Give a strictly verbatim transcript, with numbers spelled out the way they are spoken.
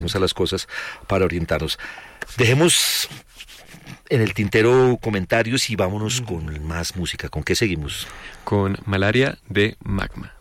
a las cosas para orientarnos. Dejemos en el tintero comentarios y vámonos con más música. ¿Con qué seguimos? Con Malaria de Magma.